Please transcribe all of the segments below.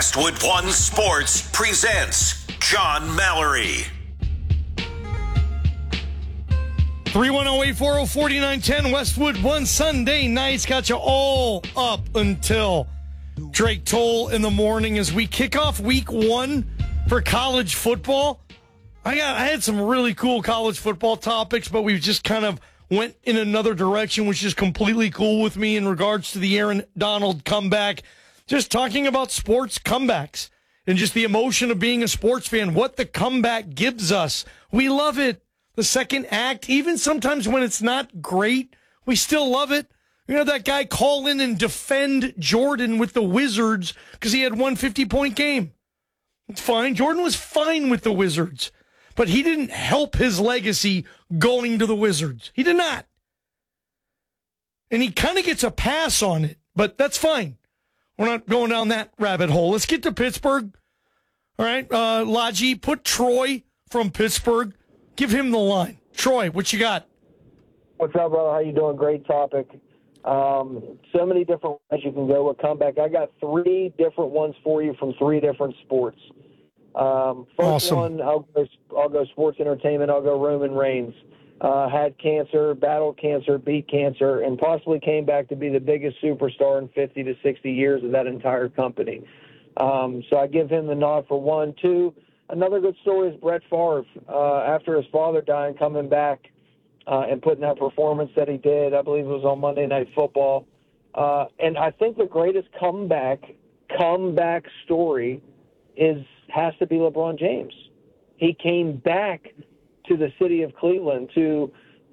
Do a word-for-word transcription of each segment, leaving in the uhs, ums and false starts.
Westwood One Sports presents John Mallory. three one zero, eight four zero, four nine one zero Westwood One Sunday nights got you all up until Drake Toll in the morning as we kick off week one for college football. I got I had some really cool college football topics, but we just kind of went in another direction, which is completely cool with me in regards to the Aaron Donald comeback. Just talking about sports comebacks and just the emotion of being a sports fan, what the comeback gives us. We love it. The second act, even sometimes when it's not great, we still love it. You know, that guy call in and defend Jordan with the Wizards because he had one fifty-point game. It's fine. Jordan was fine with the Wizards, but he didn't help his legacy going to the Wizards. He did not. And he kind of gets a pass on it, but that's fine. We're not going down that rabbit hole. Let's get to Pittsburgh. All right, uh, Laji, put Troy from Pittsburgh. Give him the line. Troy, what you got? What's up, brother? How you doing? Great topic. Um, so many different ways you can go with comeback. I got three different ones for you from three different sports. Um, first Awesome. one, I'll go, I'll go sports entertainment. I'll go Roman Reigns. Uh, had cancer, battled cancer, beat cancer, and possibly came back to be the biggest superstar in fifty to sixty years of that entire company. Um, so I give him the nod for one. Two, another good story is Brett Favre. Uh, after his father dying, coming back uh, and putting that performance that he did, I believe it was on Monday Night Football. Uh, and I think the greatest comeback, comeback story is has to be LeBron James. He came back to the city of Cleveland, to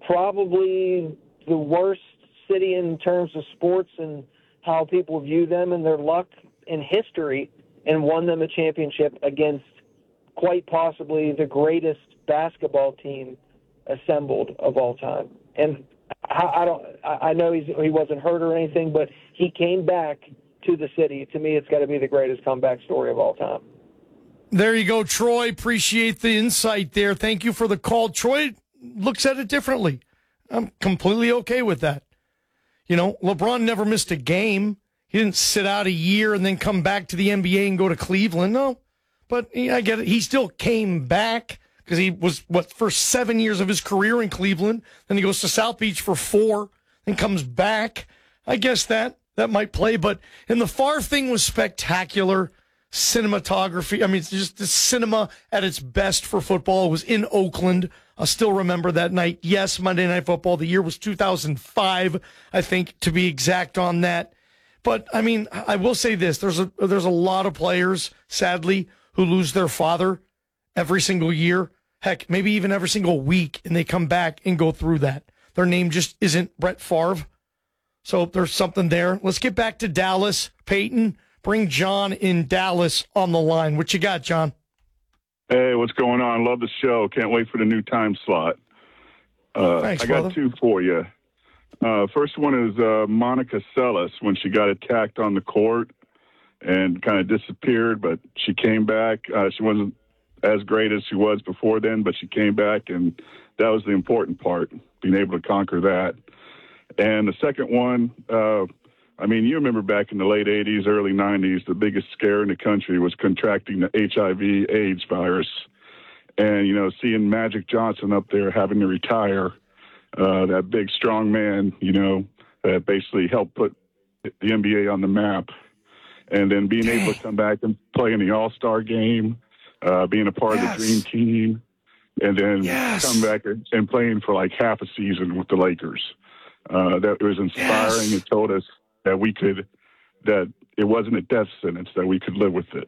probably the worst city in terms of sports and how people view them and their luck in history, and won them a championship against quite possibly the greatest basketball team assembled of all time. And I, I don't, I know he's, he wasn't hurt or anything, but he came back to the city. To me, it's got to be the greatest comeback story of all time. There you go, Troy. Appreciate the insight there. Thank you for the call. Troy looks at it differently. I'm completely okay with that. You know, LeBron never missed a game. He didn't sit out a year and then come back to the N B A and go to Cleveland. No, but yeah, I get it. He still came back because he was, what, first seven years of his career in Cleveland. Then he goes to South Beach for four, then comes back. I guess that, that might play. But, and the Favre thing was spectacular. Cinematography. I mean, it's just the cinema at its best for football. It was in Oakland. I still remember that night. Yes, Monday Night Football. The year was two thousand five, I think, to be exact on that. But, I mean, I will say this. There's a, there's a lot of players, sadly, who lose their father every single year. Heck, maybe even every single week, and they come back and go through that. Their name just isn't Brett Favre. So there's something there. Let's get back to Dallas. Peyton, bring John in Dallas on the line. What you got, John? Hey, what's going on? Love the show. Can't wait for the new time slot. Uh, Thanks, I got brother. two for you. Uh, first one is uh, Monica Seles when she got attacked on the court and kind of disappeared, but she came back. Uh, she wasn't as great as she was before then, but she came back, and that was the important part, being able to conquer that. And the second one, uh, I mean, you remember back in the late eighties, early nineties, the biggest scare in the country was contracting the H I V AIDS virus. And, you know, seeing Magic Johnson up there having to retire, uh, that big, strong man, you know, that basically helped put the N B A on the map. And then being able to come back and play in the All-Star game, uh, being a part Yes. of the Dream Team, and then Yes. come back and, and playing for like half a season with the Lakers. Uh, that it was inspiring. Yes. It told us that we could, that it wasn't a death sentence, that we could live with it.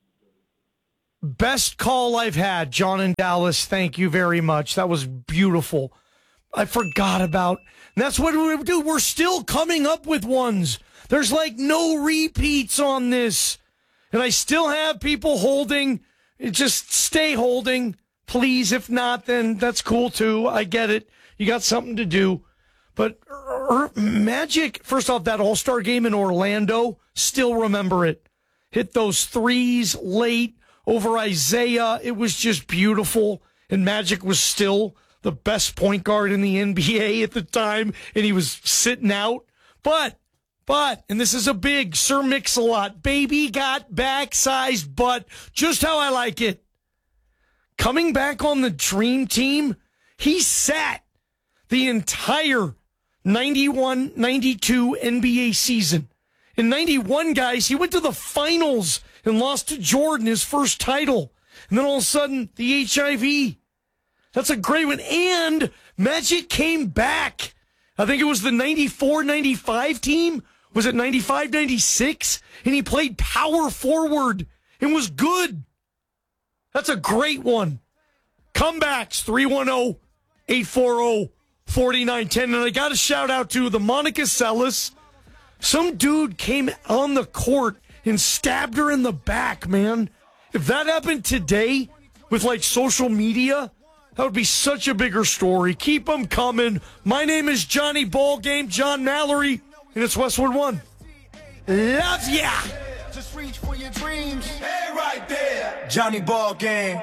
Best call I've had, John in Dallas. Thank you very much. That was beautiful. I forgot about. And that's what we do. We're still coming up with ones. There's like no repeats on this. And I still have people holding. Just stay holding, please. If not, then that's cool too. I get it. You got something to do. But er, Magic, first off, that All-Star game in Orlando, still remember it. Hit those threes late over Isaiah. It was just beautiful. And Magic was still the best point guard in the N B A at the time, and he was sitting out. But But, and this is a big Sir Mix-a-Lot, baby got back-sized butt, just how I like it. Coming back on the Dream Team, he sat the entire ninety-one ninety-two N B A season. In ninety-one, guys, he went to the finals and lost to Jordan, his first title. And then all of a sudden, the H I V. That's a great one. And Magic came back. I think it was the ninety-four ninety-five team. Was it ninety-five ninety-six? And he played power forward and was good. That's a great one. Comebacks, three one zero, eight four zero, four nine one zero. And I got to shout out to the Monica Seles. Some dude came on the court and stabbed her in the back, man. If that happened today with like social media, that would be such a bigger story. Keep them coming. My name is Johnny Ballgame, John Mallory, and it's Westwood One. Love ya! Just reach for your dreams. Hey, right there. Johnny Ballgame.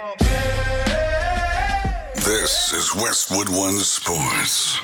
This is Westwood One Sports.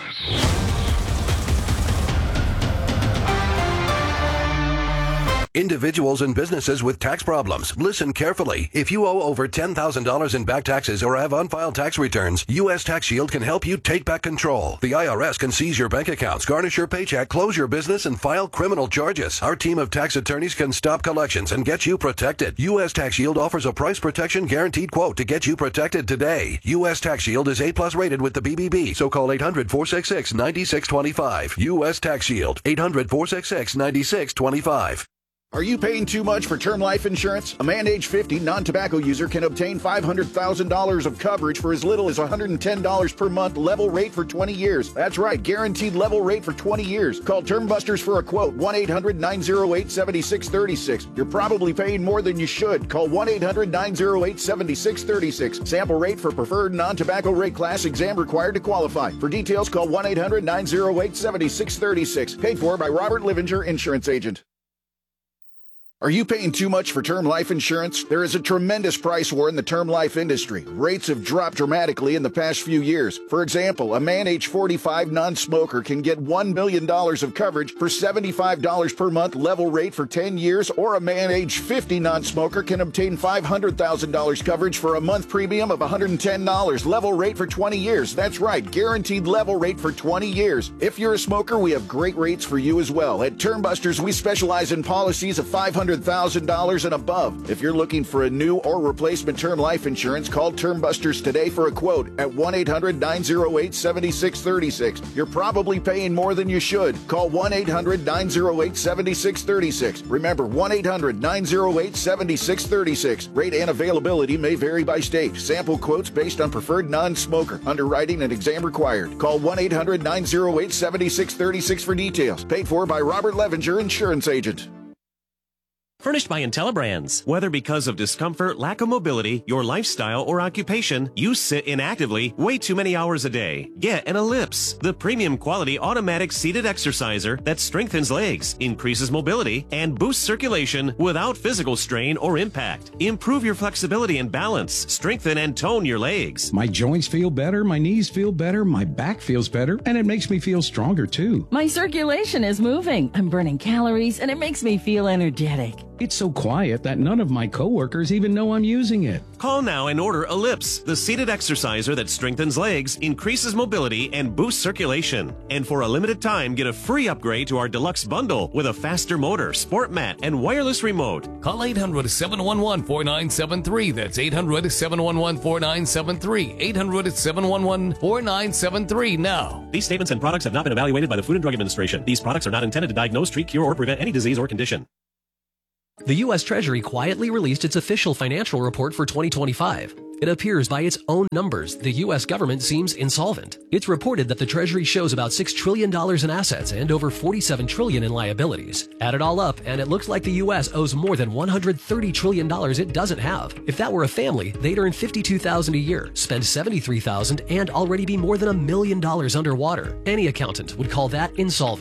Individuals and businesses with tax problems. Listen carefully. If you owe over ten thousand dollars in back taxes or have unfiled tax returns, U S Tax Shield can help you take back control. The I R S can seize your bank accounts, garnish your paycheck, close your business, and file criminal charges. Our team of tax attorneys can stop collections and get you protected. U S Tax Shield offers a price protection guaranteed quote to get you protected today. U S Tax Shield is A plus rated with the B B B, so call eight hundred, four six six, nine six two five. U S Tax Shield, eight hundred, four six six, nine six two five. Are you paying too much for term life insurance? A man age fifty non-tobacco user can obtain five hundred thousand dollars of coverage for as little as one hundred ten dollars per month, level rate for twenty years. That's right, guaranteed level rate for twenty years. Call Term Busters for a quote, one eight hundred, nine oh eight, seven six three six. You're probably paying more than you should. Call one eight hundred, nine oh eight, seven six three six. Sample rate for preferred non-tobacco rate class, exam required to qualify. For details, call one eight hundred, nine oh eight, seven six three six. Paid for by Robert Livinger, Insurance Agent. Are you paying too much for term life insurance? There is a tremendous price war in the term life industry. Rates have dropped dramatically in the past few years. For example, a man age forty-five non-smoker can get one million dollars of coverage for seventy-five dollars per month, level rate for ten years, or a man age fifty non-smoker can obtain five hundred thousand dollars coverage for a month premium of one hundred ten dollars, level rate for twenty years. That's right, guaranteed level rate for twenty years. If you're a smoker, we have great rates for you as well. At Term Busters, we specialize in policies of five hundred thousand dollars and above. If you're looking for a new or replacement term life insurance, call Term Busters today for a quote at one eight hundred, nine oh eight, seven six three six. You're probably paying more than you should. Call one eight hundred, nine oh eight, seven six three six. Remember, one eight hundred, nine oh eight, seven six three six. Rate and availability may vary by state. Sample quotes based on preferred non-smoker. Underwriting and exam required. Call one eight hundred, nine oh eight, seven six three six for details. Paid for by Robert Levinger, Insurance Agent. Furnished by IntelliBrands. Whether because of discomfort, lack of mobility, your lifestyle, or occupation, you sit inactively way too many hours a day. Get an Ellipse, the premium quality automatic seated exerciser that strengthens legs, increases mobility, and boosts circulation without physical strain or impact. Improve your flexibility and balance, strengthen and tone your legs. My joints feel better, my knees feel better, my back feels better, and it makes me feel stronger too. My circulation is moving. I'm burning calories, and it makes me feel energetic. It's so quiet that none of my coworkers even know I'm using it. Call now and order Ellipse, the seated exerciser that strengthens legs, increases mobility, and boosts circulation. And for a limited time, get a free upgrade to our deluxe bundle with a faster motor, sport mat, and wireless remote. Call eight hundred, seven one one, four nine seven three. That's eight hundred, seven one one, four nine seven three. eight hundred, seven one one, four nine seven three now. These statements and products have not been evaluated by the Food and Drug Administration. These products are not intended to diagnose, treat, cure, or prevent any disease or condition. The U S Treasury quietly released its official financial report for twenty twenty-five. It appears by its own numbers the U S government seems insolvent. It's reported that the Treasury shows about six trillion dollars in assets and over forty-seven trillion dollars in liabilities. Add it all up, and it looks like the U S owes more than one hundred thirty trillion dollars it doesn't have. If that were a family, they'd earn fifty-two thousand dollars a year, spend seventy-three thousand dollars, and already be more than a million dollars underwater. Any accountant would call that insolvent.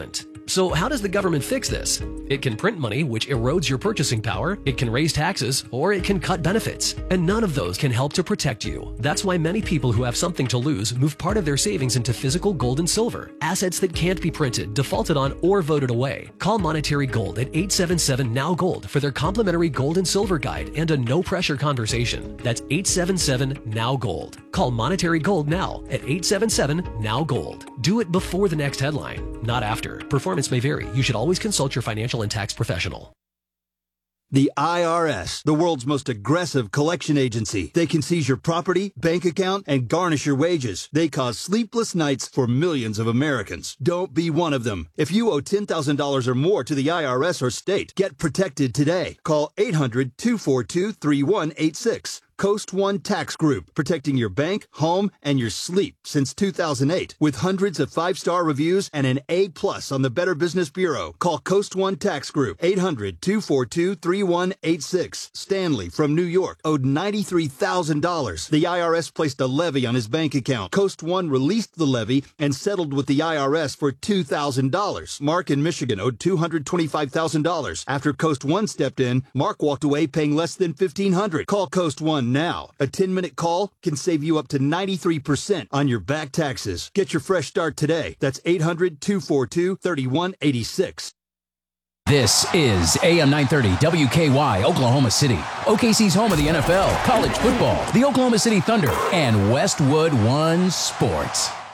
So how does the government fix this? It can print money, which erodes your purchasing power, it can raise taxes, or it can cut benefits. And none of those can help to protect you. That's why many people who have something to lose move part of their savings into physical gold and silver, assets that can't be printed, defaulted on, or voted away. Call Monetary Gold at eight seven seven N O W Gold for their complimentary gold and silver guide and a no-pressure conversation. That's eight seven seven N O W Gold. Call Monetary Gold now at eight seven seven N O W Gold. Do it before the next headline, not after. Performance may vary. You should always consult your financial and tax professional. The I R S, the world's most aggressive collection agency. They can seize your property, bank account, and garnish your wages. They cause sleepless nights for millions of Americans. Don't be one of them. If you owe ten thousand dollars or more to the I R S or state, get protected today. Call eight hundred, two four two, three one eight six. Coast One Tax Group, protecting your bank, home, and your sleep since two thousand eight. With hundreds of five-star reviews and an A plus on the Better Business Bureau. Call Coast One Tax Group, eight hundred, two four two, three one eight six. Stanley from New York owed ninety-three thousand dollars. The I R S placed a levy on his bank account. Coast One released the levy and settled with the I R S for two thousand dollars. Mark in Michigan owed two hundred twenty-five thousand dollars. After Coast One stepped in, Mark walked away paying less than fifteen hundred dollars. Call Coast One now. A ten-minute call can save you up to ninety-three percent on your back taxes. Get your fresh start today. That's eight hundred, two four two, three one eight six. This is A M nine thirty W K Y, Oklahoma City. O K C's home of the N F L, college football, the Oklahoma City Thunder, and Westwood One Sports.